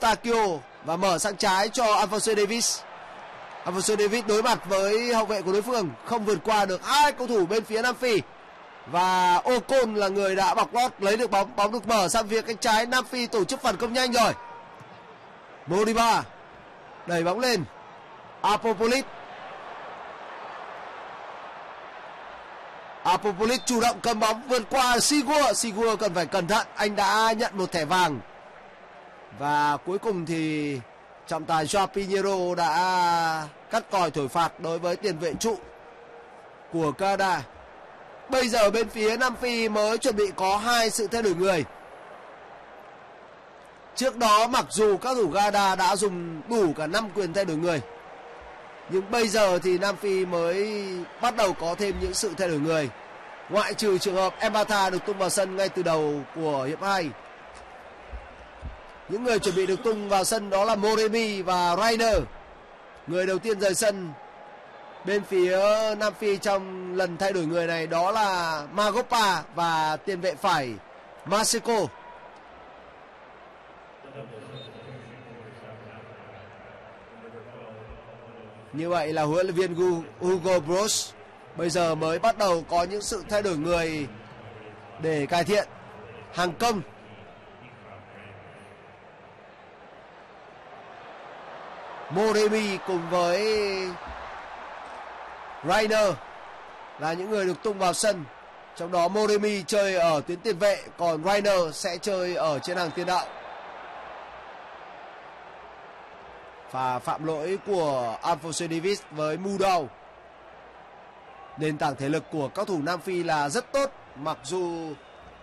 Eustáquio và mở sang trái cho Alphonso Davies. Alphonso Davies đối mặt với hậu vệ của đối phương, không vượt qua được hai cầu thủ bên phía Nam Phi. Và Ocon là người đã bọc lót lấy được bóng. Bóng được mở sang phía cánh trái. Nam Phi tổ chức phản công nhanh rồi. Moriba đẩy bóng lên. Apopolis chủ động cầm bóng vượt qua Sigur. Sigur cần phải cẩn thận, anh đã nhận một thẻ vàng. Và cuối cùng thì trọng tài Joao Pinheiro đã cắt còi thổi phạt đối với tiền vệ trụ của Canada. Bây giờ bên phía Nam Phi mới chuẩn bị có 2 sự thay đổi người. Trước đó mặc dù các thủ Canada đã dùng đủ cả 5 quyền thay đổi người, nhưng bây giờ thì Nam Phi mới bắt đầu có thêm những sự thay đổi người. Ngoại trừ trường hợp Mbata được tung vào sân ngay từ đầu của hiệp 2. Những người chuẩn bị được tung vào sân đó là Moremi và Rainer. Người đầu tiên rời sân bên phía Nam Phi trong lần thay đổi người này đó là Magopa và tiền vệ phải Maseko. Như vậy là huấn luyện viên Hugo Broos bây giờ mới bắt đầu có những sự thay đổi người để cải thiện hàng công. Moremi cùng với Rainer là những người được tung vào sân. Trong đó Moremi chơi ở tuyến tiền vệ, còn Rainer sẽ chơi ở trên hàng tiền đạo. Và phạm lỗi của Alphonso Davies với Mudau. Nền tảng thể lực của các thủ Nam Phi là rất tốt. Mặc dù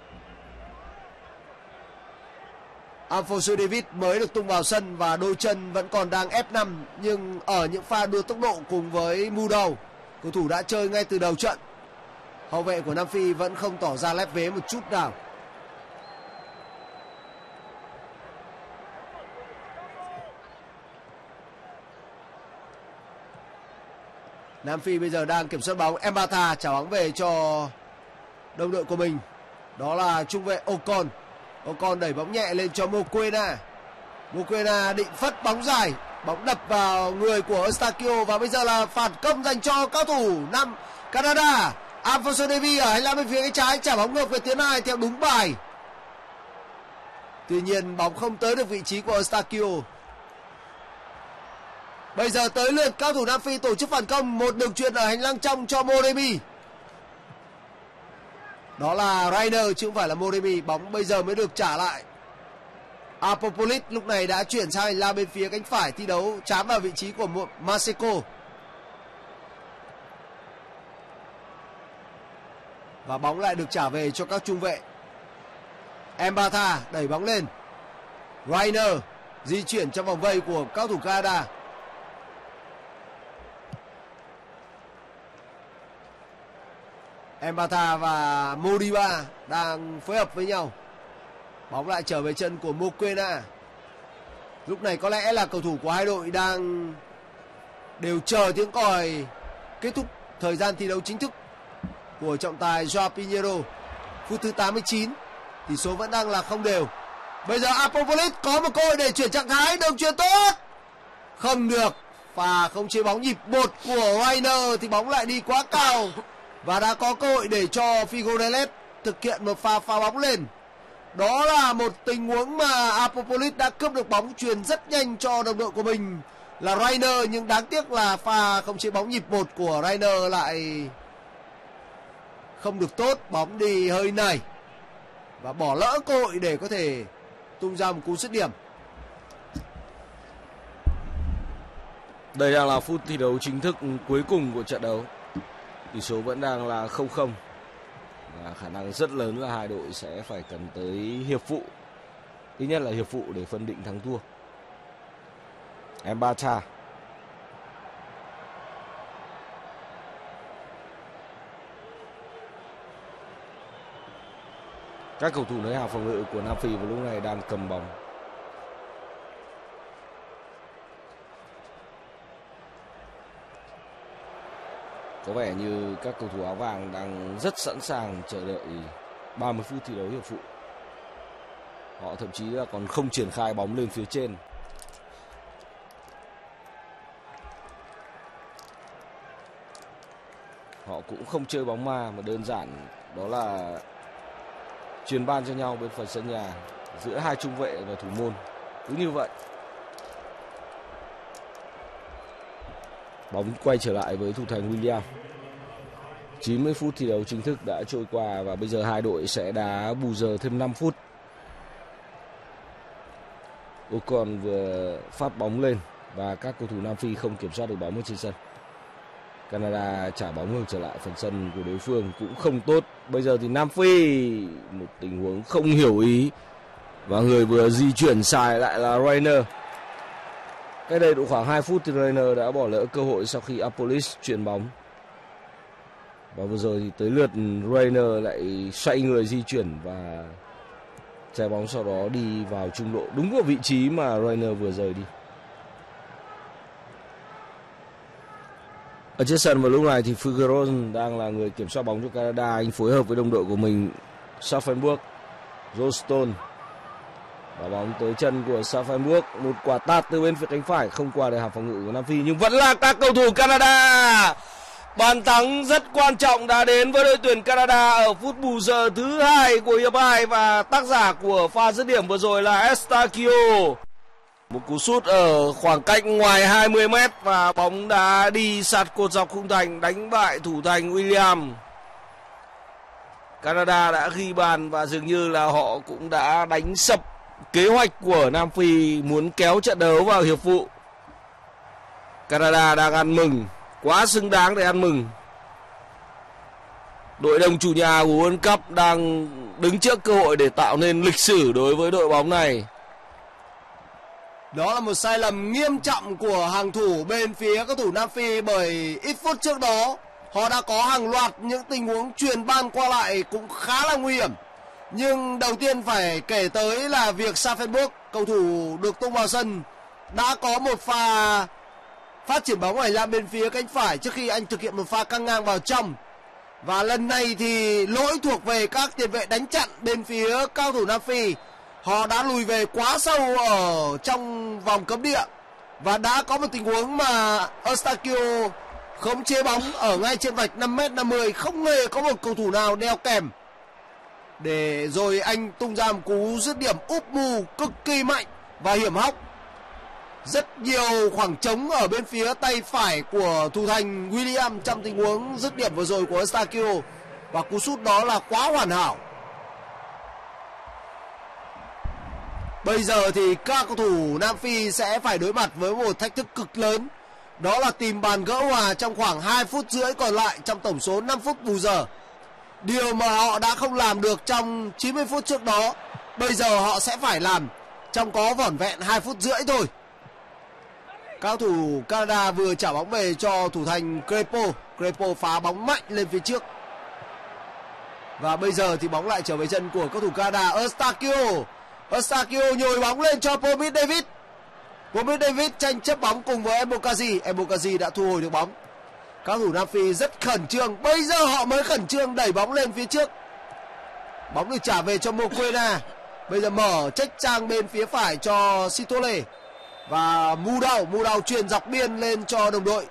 Alphonso Davies mới được tung vào sân và đôi chân vẫn còn đang F5, nhưng ở những pha đua tốc độ cùng với Mudau, cầu thủ đã chơi ngay từ đầu trận. Hậu vệ của Nam Phi vẫn không tỏ ra lép vế một chút nào. Nam Phi bây giờ đang kiểm soát bóng. Mbata trả bóng về cho đồng đội của mình, đó là trung vệ Ocon. Ocon đẩy bóng nhẹ lên cho Mokoena. Mokoena định phất bóng dài, bóng đập vào người của Eustáquio và bây giờ là phản công dành cho các thủ Nam Canada. Alphonso Davies ở hành lang bên phía cánh trái trả bóng ngược về tuyến 2 theo đúng bài. Tuy nhiên bóng không tới được vị trí của Eustáquio. Bây giờ tới lượt các thủ Nam Phi tổ chức phản công, một đường chuyền ở hành lang trong cho Moremi. Đó là Rainer chứ không phải là Moremi. Bóng bây giờ mới được trả lại. Apopolis lúc này đã chuyển sang hành lang bên phía cánh phải thi đấu, chám vào vị trí của Maseko. Và bóng lại được trả về cho các trung vệ. Mbata đẩy bóng lên. Rainer di chuyển trong vòng vây của các thủ Canada. Mbata và Moriba đang phối hợp với nhau. Bóng lại trở về chân của Mokoena. Lúc này có lẽ là cầu thủ của hai đội đều chờ tiếng còi kết thúc thời gian thi đấu chính thức của trọng tài Joao Pinheiro. Phút thứ 89, tỷ số vẫn đang là không đều. Bây giờ Apopolis có một cơ hội để chuyển trạng thái, đường chuyền tốt. Không được. Và không chế bóng nhịp bột của Rainer thì bóng lại đi quá cao. Và đã có cơ hội để cho Figueiredo thực hiện một pha bóng lên. Đó là một tình huống mà Apopolis đã cướp được bóng, chuyền rất nhanh cho đồng đội của mình là Rainer. Nhưng đáng tiếc là pha không chế bóng nhịp một của Rainer lại không được tốt. Bóng đi hơi nảy và bỏ lỡ cơ hội để có thể tung ra một cú dứt điểm. Đây đang là phút thi đấu chính thức cuối cùng của trận đấu. Tỷ số vẫn đang là 0-0. Và khả năng rất lớn là hai đội sẽ phải cần tới hiệp phụ. Ít nhất là hiệp phụ để phân định thắng thua. Mbata. Các cầu thủ nối hàng phòng ngự của Nam Phi vào lúc này đang cầm bóng. Có vẻ như các cầu thủ áo vàng đang rất sẵn sàng chờ đợi 30 phút thi đấu hiệp phụ. Họ thậm chí là còn không triển khai bóng lên phía trên. Họ cũng không chơi bóng ma mà đơn giản đó là chuyền ban cho nhau bên phần sân nhà giữa hai trung vệ và thủ môn. Cứ như vậy. Bóng quay trở lại với thủ thành William. 90 phút thi đấu chính thức đã trôi qua và bây giờ hai đội sẽ đá bù giờ thêm 5 phút. Ocon vừa phát bóng lên và các cầu thủ Nam Phi không kiểm soát được bóng ở trên sân. Canada trả bóng ngược trở lại phần sân của đối phương cũng không tốt. Bây giờ thì Nam Phi một tình huống không hiểu ý và người vừa di chuyển sai lại là Reiner. Cách đây độ khoảng 2 phút thì Reiner đã bỏ lỡ cơ hội sau khi Apolis chuyền bóng. Và vừa rồi thì tới lượt Reiner lại xoay người di chuyển và trái bóng sau đó đi vào trung lộ đúng vào vị trí mà Reiner vừa rời đi. Ở trên sân vào lúc này thì Figueroa đang là người kiểm soát bóng cho Canada. Anh phối hợp với đồng đội của mình Schaffenburg, Rostone. Và bóng tới chân của Schaffenburg. Một quả tạt từ bên phía cánh phải không qua được hàng phòng ngự của Nam Phi. Nhưng vẫn là các cầu thủ Canada. Bàn thắng rất quan trọng đã đến với đội tuyển Canada ở phút bù giờ thứ 2 của hiệp 2. Và tác giả của pha dứt điểm vừa rồi là Eustachio. Một cú sút ở khoảng cách ngoài 20 mét và bóng đã đi sát cột dọc khung thành đánh bại thủ thành William. Canada đã ghi bàn và dường như là họ cũng đã đánh sập kế hoạch của Nam Phi muốn kéo trận đấu vào hiệp phụ. Canada đang ăn mừng, quá xứng đáng để ăn mừng. Đội đồng chủ nhà của World Cup đang đứng trước cơ hội để tạo nên lịch sử đối với đội bóng này. Đó là một sai lầm nghiêm trọng của hàng thủ bên phía các thủ Nam Phi, bởi ít phút trước đó họ đã có hàng loạt những tình huống chuyền ban qua lại cũng khá là nguy hiểm. Nhưng đầu tiên phải kể tới là việc Schaffenburg, cầu thủ được tung vào sân, đã có một pha phát triển bóng hành lang bên phía cánh phải trước khi anh thực hiện một pha căng ngang vào trong. Và lần này thì lỗi thuộc về các tiền vệ đánh chặn bên phía cao thủ Nam Phi. Họ đã lùi về quá sâu ở trong vòng cấm địa và đã có một tình huống mà Eustachio khống chế bóng ở ngay trên vạch 5m50, không hề có một cầu thủ nào đeo kèm, để rồi anh tung ra một cú dứt điểm úp mù cực kỳ mạnh và hiểm hóc. Rất nhiều khoảng trống ở bên phía tay phải của thủ thành William trong tình huống dứt điểm vừa rồi của Eustachio, và cú sút đó là quá hoàn hảo. Bây giờ thì các cầu thủ Nam Phi sẽ phải đối mặt với một thách thức cực lớn. Đó là tìm bàn gỡ hòa trong khoảng 2 phút rưỡi còn lại trong tổng số 5 phút bù giờ. Điều mà họ đã không làm được trong 90 phút trước đó, bây giờ họ sẽ phải làm trong có vỏn vẹn 2 phút rưỡi thôi. Cao thủ Canada vừa trả bóng về cho thủ thành Crepo. Crepo phá bóng mạnh lên phía trước. Và bây giờ thì bóng lại trở về chân của cầu thủ Canada. Eustachio nhồi bóng lên cho Pomit David. Pomit David tranh chấp bóng cùng với Ebokazi. Ebokazi đã thu hồi được bóng. Các thủ Nam Phi rất khẩn trương. Bây giờ họ mới khẩn trương đẩy bóng lên phía trước. Bóng được trả về cho Moquena. Bây giờ mở check sang bên phía phải cho Sitole. Và Mudau truyền dọc biên lên cho đồng đội.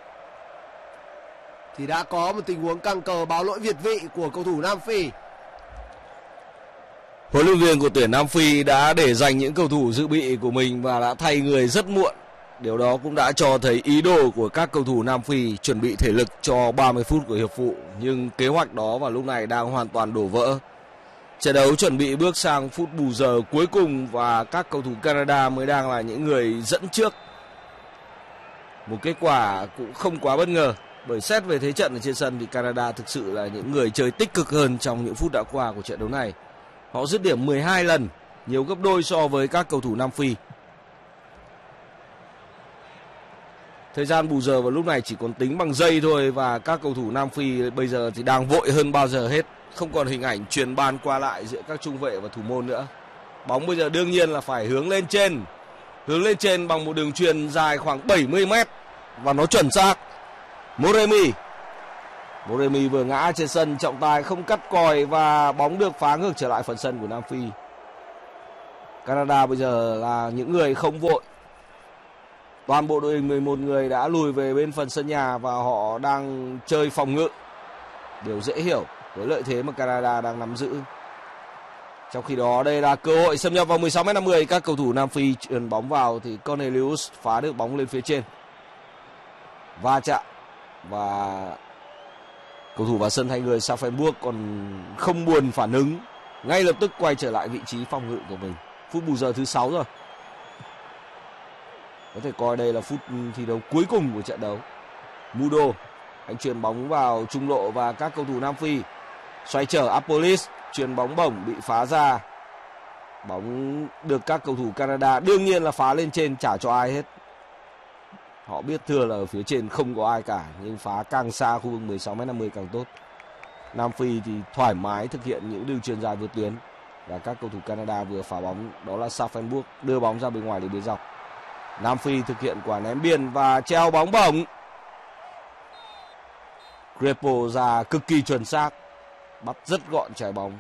Thì đã có một tình huống căng cờ báo lỗi việt vị của cầu thủ Nam Phi. Huấn luyện viên của tuyển Nam Phi đã để dành những cầu thủ dự bị của mình và đã thay người rất muộn. Điều đó cũng đã cho thấy ý đồ của các cầu thủ Nam Phi chuẩn bị thể lực cho 30 phút của hiệp phụ. Nhưng kế hoạch đó vào lúc này đang hoàn toàn đổ vỡ. Trận đấu chuẩn bị bước sang phút bù giờ cuối cùng và các cầu thủ Canada mới đang là những người dẫn trước. Một kết quả cũng không quá bất ngờ, bởi xét về thế trận ở trên sân thì Canada thực sự là những người chơi tích cực hơn trong những phút đã qua của trận đấu này. Họ dứt điểm 12 lần, nhiều gấp đôi so với các cầu thủ Nam Phi. Thời gian bù giờ vào lúc này chỉ còn tính bằng giây thôi và các cầu thủ Nam Phi bây giờ thì đang vội hơn bao giờ hết. Không còn hình ảnh chuyền ban qua lại giữa các trung vệ và thủ môn nữa. Bóng bây giờ đương nhiên là phải hướng lên trên. Hướng lên trên bằng một đường chuyền dài khoảng 70 mét và nó chuẩn xác. Moremi vừa ngã trên sân, trọng tài không cắt còi và bóng được phá ngược trở lại phần sân của Nam Phi. Canada bây giờ là những người không vội. Toàn bộ đội hình 11 người đã lùi về bên phần sân nhà và họ đang chơi phòng ngự. Điều dễ hiểu với lợi thế mà Canada đang nắm giữ. Trong khi đó đây là cơ hội xâm nhập vào 16m50. Các cầu thủ Nam Phi chuyền bóng vào thì Cornelius phá được bóng lên phía trên. Va chạm và cầu thủ vào sân thay người Schaffenburg còn không buồn phản ứng, ngay lập tức quay trở lại vị trí phòng ngự của mình. Phút bù giờ thứ 6 rồi. Có thể coi đây là phút thi đấu cuối cùng của trận đấu. Mudo, anh chuyền bóng vào trung lộ và các cầu thủ Nam Phi xoay trở Apolis, chuyền bóng bổng bị phá ra. Bóng được các cầu thủ Canada đương nhiên là phá lên trên, trả cho ai hết. Họ biết thừa là ở phía trên không có ai cả, nhưng phá càng xa khu vực 16m50 càng tốt. Nam Phi thì thoải mái thực hiện những đường chuyền dài vượt tuyến. Và các cầu thủ Canada vừa phá bóng, đó là Schaffenburg đưa bóng ra bên ngoài để biên dọc. Nam Phi thực hiện quả ném biên và treo bóng bổng. Grepo ra cực kỳ chuẩn xác, bắt rất gọn trái bóng.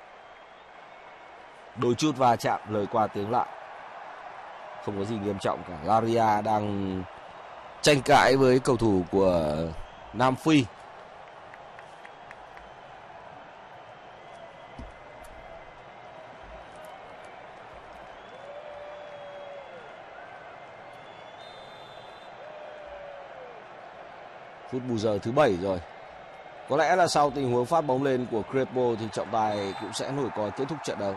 Đôi chút va chạm, lời qua tiếng lại, không có gì nghiêm trọng cả. Laria đang tranh cãi với cầu thủ của Nam Phi. Phút bù giờ thứ 7 rồi. Có lẽ là sau tình huống phát bóng lên của Crepo thì trọng tài cũng sẽ nổi còi kết thúc trận đấu.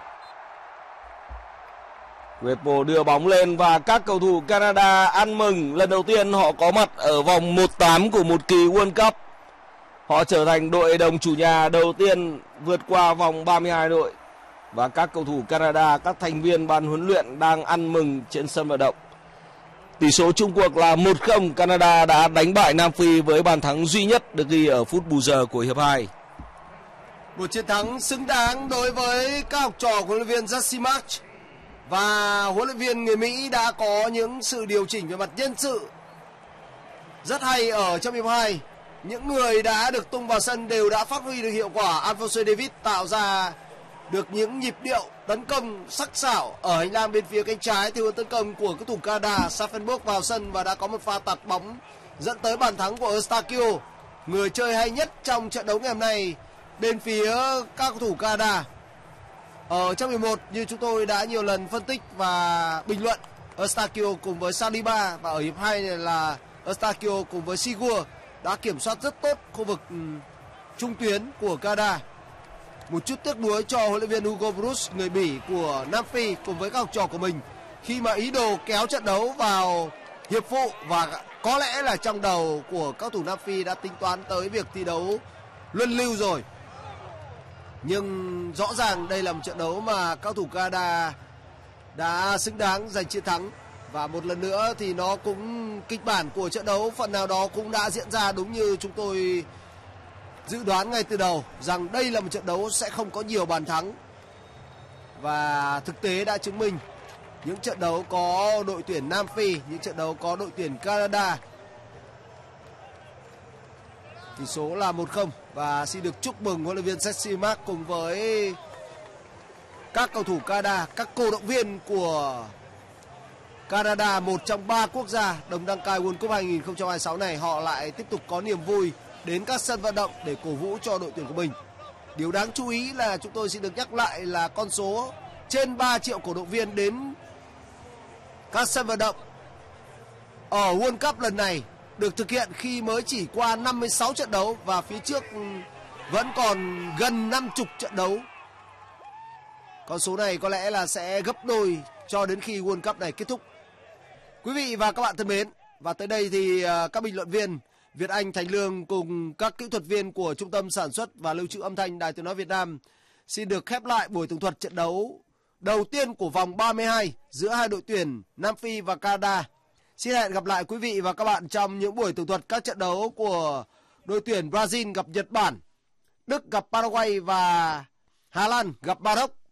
Crepo đưa bóng lên và các cầu thủ Canada ăn mừng. Lần đầu tiên họ có mặt ở vòng 1/8 của một kỳ World Cup. Họ trở thành đội đồng chủ nhà đầu tiên vượt qua vòng 32 đội. Và các cầu thủ Canada, các thành viên ban huấn luyện đang ăn mừng trên sân vận động. Tỷ số chung cuộc là 1-0. Canada đã đánh bại Nam Phi với bàn thắng duy nhất được ghi ở phút bù giờ của hiệp 2. Một chiến thắng xứng đáng đối với các học trò của huấn luyện viên Jesse Marsch. Và huấn luyện viên người Mỹ đã có những sự điều chỉnh về mặt nhân sự rất hay ở trong hiệp 2. Những người đã được tung vào sân đều đã phát huy được hiệu quả. Alphonso Davies tạo ra được những nhịp điệu tấn công sắc sảo ở hành lang bên phía cánh trái theo hướng tấn công của các thủ Canada. Schaffenburg vào sân và đã có một pha tạt bóng dẫn tới bàn thắng của Eustachio, người chơi hay nhất trong trận đấu ngày hôm nay bên phía các cầu thủ Canada. Ở trong 11 như chúng tôi đã nhiều lần phân tích và bình luận, Eustachio cùng với Saliba, và ở hiệp 2 này là Eustachio cùng với Sigur đã kiểm soát rất tốt khu vực trung tuyến của Canada. Một chút tiếc nuối cho huấn luyện viên Hugo Broos, người Bỉ của Nam Phi cùng với các học trò của mình khi mà ý đồ kéo trận đấu vào hiệp phụ, và có lẽ là trong đầu của các thủ Nam Phi đã tính toán tới việc thi đấu luân lưu rồi. Nhưng rõ ràng đây là một trận đấu mà các thủ Canada đã xứng đáng giành chiến thắng. Và một lần nữa thì nó cũng, kịch bản của trận đấu phần nào đó cũng đã diễn ra đúng như chúng tôi dự đoán ngay từ đầu, rằng đây là một trận đấu sẽ không có nhiều bàn thắng. Và thực tế đã chứng minh, những trận đấu có đội tuyển Nam Phi, những trận đấu có đội tuyển Canada, tỷ số là 1-0. Và xin được chúc mừng huấn luyện viên Jesse Marsch cùng với các cầu thủ Canada, các cổ động viên của Canada, một trong 3 quốc gia đồng đăng cai World Cup 2026 này. Họ lại tiếp tục có niềm vui đến các sân vận động để cổ vũ cho đội tuyển của mình. Điều đáng chú ý là chúng tôi xin được nhắc lại là con số trên 3 triệu cổ động viên đến các sân vận động ở World Cup lần này được thực hiện khi mới chỉ qua 56 trận đấu, và phía trước vẫn còn gần 50 trận đấu. Con số này có lẽ là sẽ gấp đôi cho đến khi World Cup này kết thúc. Quý vị và các bạn thân mến, và tới đây thì các bình luận viên Việt Anh, Thành Lương cùng các kỹ thuật viên của Trung tâm Sản xuất và Lưu trữ Âm thanh Đài Tiếng nói Việt Nam xin được khép lại buổi tường thuật trận đấu đầu tiên của vòng 32 giữa hai đội tuyển Nam Phi và Canada. Xin hẹn gặp lại quý vị và các bạn trong những buổi tường thuật các trận đấu của đội tuyển Brazil gặp Nhật Bản, Đức gặp Paraguay và Hà Lan gặp Maroc.